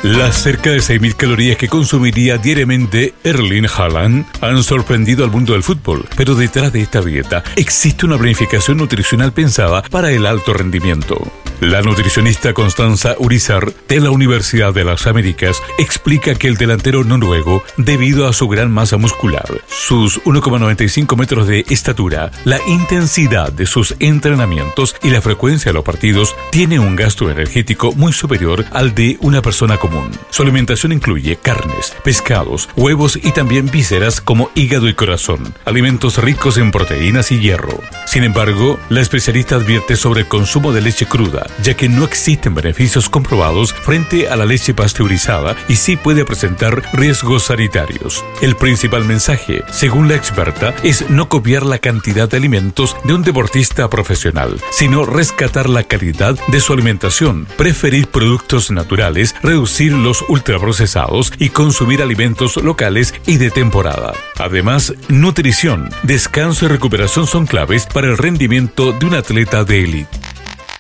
Las cerca de 6.000 calorías que consumiría diariamente Erling Haaland han sorprendido al mundo del fútbol, pero detrás de esta dieta existe una planificación nutricional pensada para el alto rendimiento. La nutricionista Constanza Urizar, de la Universidad de las Américas, explica que el delantero noruego, debido a su gran masa muscular, sus 1,95 metros de estatura, la intensidad de sus entrenamientos y la frecuencia de los partidos, tiene un gasto energético muy superior al de una persona común. Su alimentación incluye carnes, pescados, huevos y también vísceras como hígado y corazón, alimentos ricos en proteínas y hierro. Sin embargo, la especialista advierte sobre el consumo de leche cruda, ya que no existen beneficios comprobados frente a la leche pasteurizada y sí puede presentar riesgos sanitarios. El principal mensaje, según la experta, es no copiar la cantidad de alimentos de un deportista profesional, sino rescatar la calidad de su alimentación, preferir productos naturales, reducir los ultraprocesados y consumir alimentos locales y de temporada. Además, nutrición, descanso y recuperación son claves para el rendimiento de un atleta de élite.